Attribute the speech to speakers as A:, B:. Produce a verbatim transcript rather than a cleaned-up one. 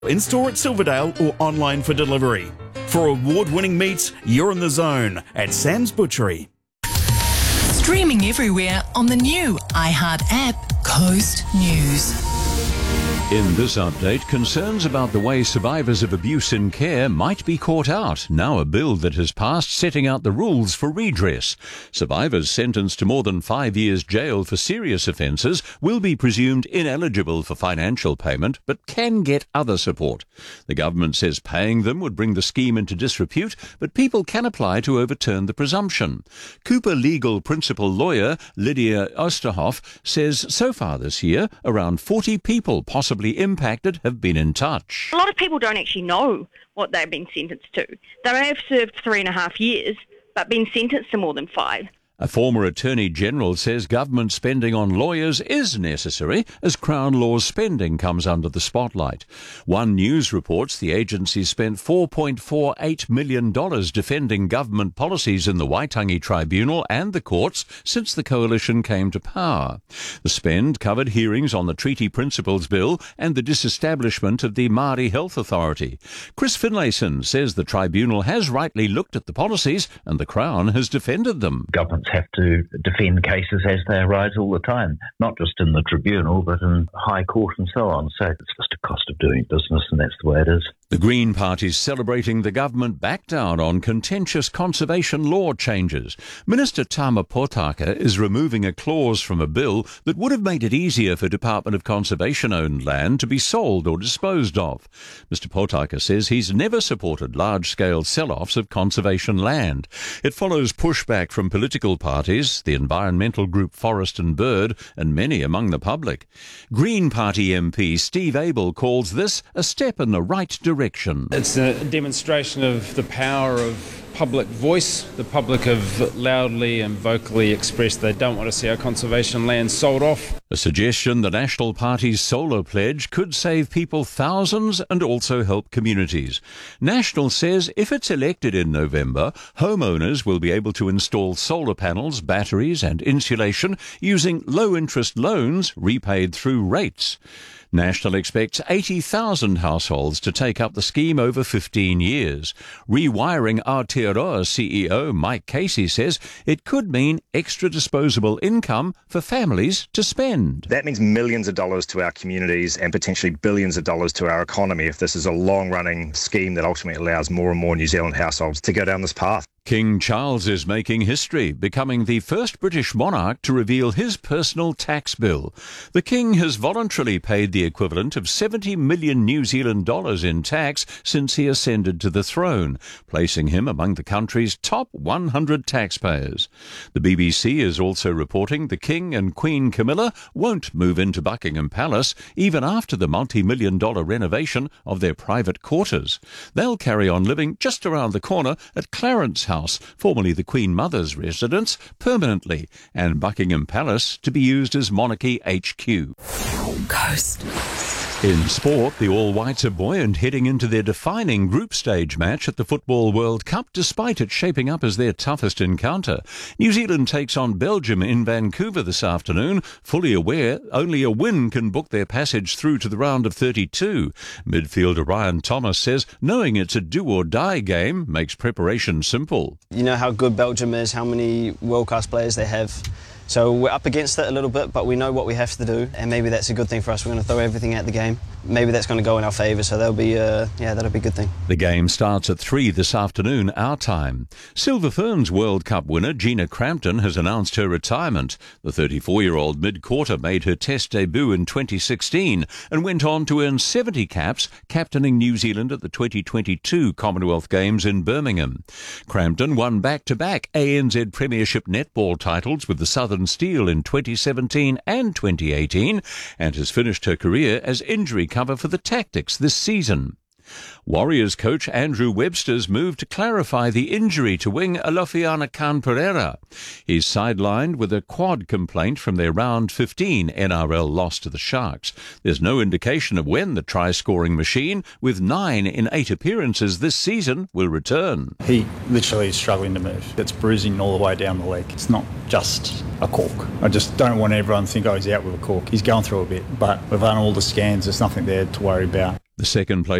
A: In-store at Silverdale or online for delivery. For award-winning meats, you're in the zone at Sam's Butchery.
B: Streaming everywhere on the new iHeart app, Coast News.
C: In this update, concerns about the way survivors of abuse in care might be caught out. Now a bill that has passed setting out the rules for redress. Survivors sentenced to more than five years jail for serious offences will be presumed ineligible for financial payment, but can get other support. The government says paying them would bring the scheme into disrepute, but people can apply to overturn the presumption. Cooper legal principal lawyer Lydia Osterhoff says so far this year, around forty people possibly impacted have been in touch.
D: A lot of people don't actually know what they've been sentenced to. They may have served three and a half years, but been sentenced to more than five.
C: A former Attorney General says government spending on lawyers is necessary as Crown Law's spending comes under the spotlight. One News reports the agency spent four point four eight million dollars defending government policies in the Waitangi Tribunal and the courts since the coalition came to power. The spend covered hearings on the Treaty Principles Bill and the disestablishment of the Māori Health Authority. Chris Finlayson says the tribunal has rightly looked at the policies and the Crown has defended them.
E: Governments have to defend cases as they arise all the time, not just in the tribunal, but in High Court and so on. So it's just a cost of doing business, and that's the way it is.
C: The Green Party's celebrating the government back down on contentious conservation law changes. Minister Tama Potaka is removing a clause from a bill that would have made it easier for Department of Conservation-owned land to be sold or disposed of. Mister Potaka says he's never supported large-scale sell-offs of conservation land. It follows pushback from political parties, the environmental group Forest and Bird, and many among the public. Green Party M P Steve Abel calls this a step in the right direction.
F: It's a demonstration of the power of public voice. The public have loudly and vocally expressed they don't want to see our conservation land sold off.
C: A suggestion the National Party's solar pledge could save people thousands and also help communities. National says if it's elected in November, homeowners will be able to install solar panels, batteries and insulation using low-interest loans repaid through rates. National expects eighty thousand households to take up the scheme over fifteen years. Rewiring Aotearoa C E O Mike Casey says it could mean extra disposable income for families to spend.
G: That means millions of dollars to our communities and potentially billions of dollars to our economy if this is a long-running scheme that ultimately allows more and more New Zealand households to go down this path.
C: King Charles is making history, becoming the first British monarch to reveal his personal tax bill. The King has voluntarily paid the equivalent of seventy million New Zealand dollars in tax since he ascended to the throne, placing him among the country's top one hundred taxpayers. The B B C is also reporting the King and Queen Camilla won't move into Buckingham Palace even after the multi-million dollar renovation of their private quarters. They'll carry on living just around the corner at Clarence House, formerly the Queen Mother's residence, permanently, and Buckingham Palace to be used as Monarchy H Q.
B: Coast.
C: In sport, the All Whites are buoyant heading into their defining group stage match at the Football World Cup, despite it shaping up as their toughest encounter. New Zealand takes on Belgium in Vancouver this afternoon, fully aware only a win can book their passage through to the round of thirty-two. Midfielder Ryan Thomas says knowing it's a do-or-die game makes preparation simple.
H: You know how good Belgium is, how many world-class players they have. So we're up against it a little bit, but we know what we have to do, and maybe that's a good thing for us. We're going to throw everything at the game. Maybe that's going to go in our favour, so that'll be, uh, yeah, that'll be a good thing.
C: The game starts at three this afternoon, our time. Silver Ferns World Cup winner Gina Crampton has announced her retirement. The thirty-four-year-old mid-quarter made her Test debut in twenty sixteen and went on to earn seventy caps, captaining New Zealand at the twenty twenty-two Commonwealth Games in Birmingham. Crampton won back-to-back A N Z Premiership netball titles with the Southern Steel in twenty seventeen and twenty eighteen and has finished her career as injury cover for the Tactics this season. Warriors coach Andrew Webster's moved to clarify the injury to wing Alofiana Khan-Pereira. He's sidelined with a quad complaint from their round fifteen N R L loss to the Sharks. There's no indication of when the try-scoring machine, with nine in eight appearances this season, will return.
I: He literally is struggling to move. It's bruising all the way down the leg. It's not just a cork. I just don't want everyone to think, oh, he's out with a cork. He's going through a bit, but we've done all the scans. There's nothing there to worry about.
C: The second place